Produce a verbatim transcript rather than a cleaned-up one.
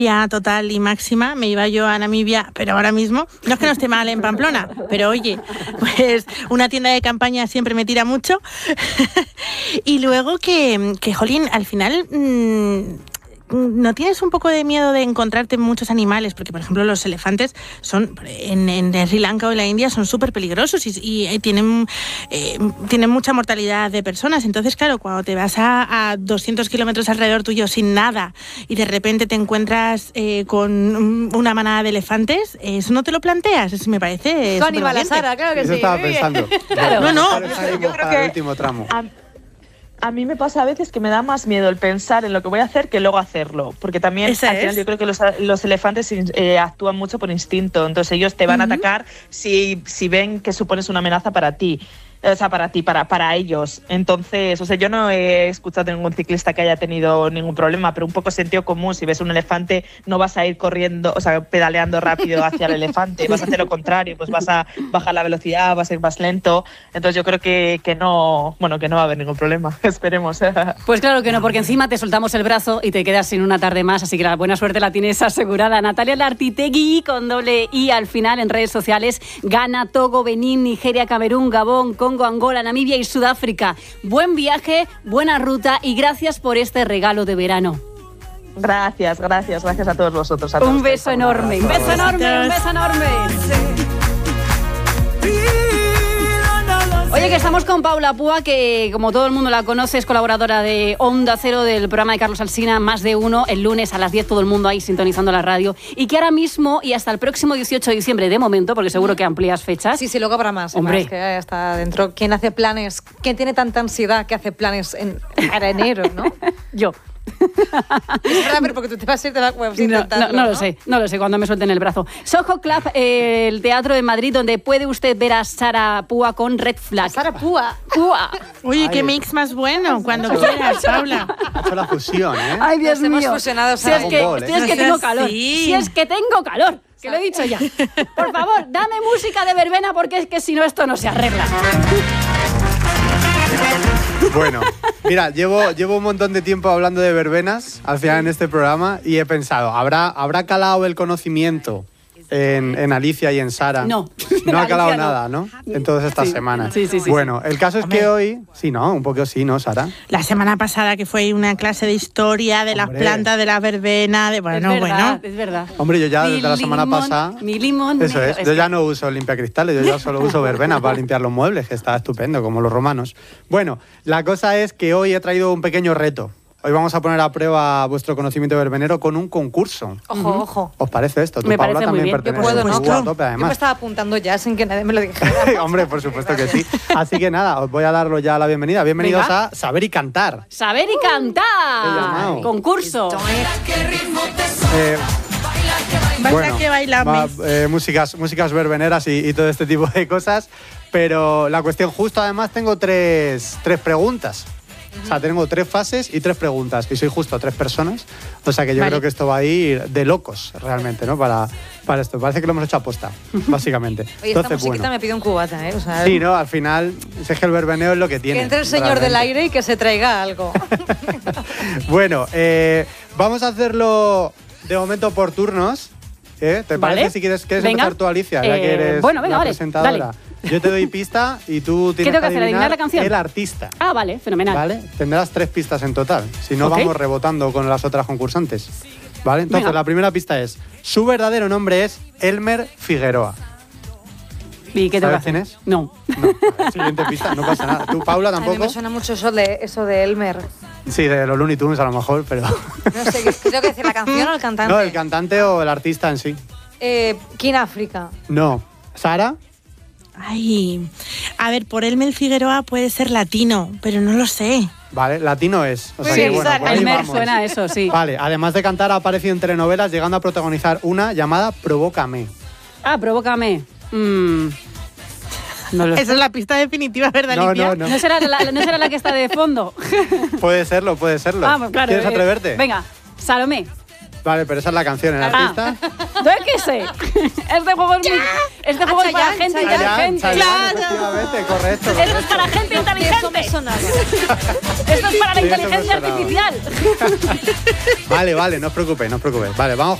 Ya, total y máxima, me iba yo a Namibia, pero ahora mismo, no es que no esté mal en Pamplona, pero oye, pues una tienda de campaña siempre me tira mucho. Y luego que, que, jolín, al final... Mmm, ¿no tienes un poco de miedo de encontrarte muchos animales? Porque, por ejemplo, los elefantes son en, en Sri Lanka o en la India son súper peligrosos y, y, y tienen, eh, tienen mucha mortalidad de personas. Entonces, claro, cuando te vas a, a doscientos kilómetros alrededor tuyo sin nada y de repente te encuentras eh, con una manada de elefantes, ¿eso no te lo planteas? Eso me parece Tú animal a Sara, claro que Eso sí. estaba pensando. Claro. No, no. Yo creo que el último tramo. A, a mí me pasa a veces que me da más miedo el pensar en lo que voy a hacer que luego hacerlo. Porque también Esa al final es. yo creo que los, los elefantes eh, actúan mucho por instinto. Entonces ellos te van uh-huh. a atacar si, si ven que supones una amenaza para ti. O sea, para ti, para, para ellos. Entonces, o sea, yo no he escuchado a ningún ciclista que haya tenido ningún problema, pero un poco sentido común. Si ves un elefante, no vas a ir corriendo, o sea, pedaleando rápido hacia el elefante, vas a hacer lo contrario, pues vas a bajar la velocidad, vas a ir más lento. Entonces yo creo que, que no, bueno, que no va a haber ningún problema. Esperemos. Pues claro que no, porque encima te soltamos el brazo y te quedas sin una tarde más, así que la buena suerte la tienes asegurada. Natalia Lartitegui, con doble I al final en redes sociales, Ghana, Togo, Benín, Nigeria, Camerún, Gabón, Congo, Angola, Namibia y Sudáfrica. Buen viaje, buena ruta y gracias por este regalo de verano. Gracias, gracias, gracias a todos vosotros. A todos un beso enorme, un beso enorme, un beso enorme. Oye, que estamos con Paula Púa, que como todo el mundo la conoce, es colaboradora de Onda Cero del programa de Carlos Alsina, Más de Uno, el lunes a las diez, todo el mundo ahí sintonizando la radio, y que ahora mismo y hasta el próximo dieciocho de diciembre, de momento, porque seguro que amplías fechas. Sí, sí, luego habrá más. Hombre. Más, que ya está dentro. ¿Quién hace planes? ¿Quién tiene tanta ansiedad que hace planes en, para enero, no? Yo. Es verdad, pero porque tú te vas a ir de la web sin no, intentarlo, no, no, ¿no? lo sé, no lo sé, cuando me suelten el brazo. Soho Club, eh, el teatro de Madrid, donde puede usted ver a Sara Púa con Red Flag. Sara Púa. Púa. Oye, qué mix más bueno, cuando quieras, Paula. Ha hecho la fusión, ¿eh? Ay, Dios Nos hemos mío. fusionado, si es, que, Ball, ¿eh? si es que tengo calor. Sí. Si es que tengo calor. Que lo he dicho ya. Por favor, dame música de verbena porque es que si no esto no se arregla. Bueno, mira, llevo, llevo un montón de tiempo hablando de verbenas al final en este programa y he pensado, ¿habrá, ¿habrá calado el conocimiento en, en Alicia y en Sara? No. No ha calado Alicia no. nada, ¿no? En todas estas Sí. semanas. Sí, sí, sí, bueno, el caso es Hombre. que hoy... Sí, ¿no? Un poco sí, ¿no, Sara? La semana pasada que fue una clase de historia de las Hombre. plantas, de la verbena, de bueno, es verdad, bueno. es verdad. Hombre, yo ya Mi desde la semana limón, pasada... Mi limón. Eso negro. es, yo ya no uso limpiacristales, yo ya solo uso verbena para limpiar los muebles, que está estupendo, como los romanos. Bueno, la cosa es que hoy he traído un pequeño reto. Hoy vamos a poner a prueba vuestro conocimiento verbenero con un concurso. Ojo, ojo. ¿Os parece esto? Tú, Me Paula, parece muy también bien. Yo perteneces puedo, muy ¿no? a tope, Yo me además. estaba apuntando ya sin que nadie me lo dijera. Hombre, por supuesto que sí. Así que nada, os voy a daros ya la bienvenida. Bienvenidos Venga. a Saber y Cantar. Saber y He cantar. llamado. Concurso. Eh, Baila bueno, que bailame. va, eh, músicas, músicas verbeneras y, y todo este tipo de cosas. Pero la cuestión justo, además, tengo tres, tres preguntas. O sea, tengo tres fases y tres preguntas. Y soy justo tres personas. O sea que yo Vale. creo que esto va a ir de locos, realmente, ¿no? Para, para esto. Parece que lo hemos hecho aposta, básicamente. Oye, esta Entonces, musiquita bueno. me pide un cubata, ¿eh? O sea, Sí, ¿no? Al final, si es que el verbeneo es lo que tiene. que entre el señor realmente. del aire y que se traiga algo. Bueno, eh, vamos a hacerlo de momento por turnos. ¿eh? ¿Te Vale. parece si quieres, quieres Venga. empezar tú, Alicia? Ya Eh, que eres bueno, venga, la vale, presentadora. dale. Yo te doy pista y tú tienes tengo que que hacer? ¿Adivinar la canción? el artista. Ah, vale, fenomenal. ¿Vale? Tendrás tres pistas en total. Si no, Ok. vamos rebotando con las otras concursantes. ¿Vale? Entonces, Venga. la primera pista es: su verdadero nombre es Elmer Figueroa. ¿Y qué tengo que ¿Sabes quién hacer? es? No. No. Siguiente pista, no pasa nada. ¿Tú, Paula, A mí tampoco? me suena mucho eso de, eso de Elmer. Sí, de los Looney Tunes a lo mejor, pero... No sé, ¿qué tengo que decir? ¿La canción o el cantante? No, el cantante o el artista en sí. Eh, King África. No. ¿Sara? Ay, a ver, por Elmer Figueroa puede ser latino, pero no lo sé. Vale, latino es. O sea Sí, que, bueno, Sara. por ahí Elmer vamos. suena a eso, sí. Vale, además de cantar, ha aparecido en telenovelas, llegando a protagonizar una llamada Provócame. Ah, provócame. Mm, no lo sé. Esa es la pista definitiva, ¿verdad, No, Alicia? no, no. ¿No será, la, ¿No será la que está de fondo? Puede serlo, puede serlo. Vamos, claro. ¿Quieres eh, atreverte? Venga, Salomé. Vale, pero esa es la canción, ¿el Ah. artista? Entonces, ¿qué sé? Este juego es, muy, este juego es para Chayanne, gente Chayanne. inteligente. Chayanne, Claro. efectivamente, correcto. Esto es correcto. para gente Eso me inteligente. sonaba. Esto es para la Sí, eso me inteligencia sonaba. artificial. Vale, vale, no os preocupéis, no os preocupéis. Vale, vamos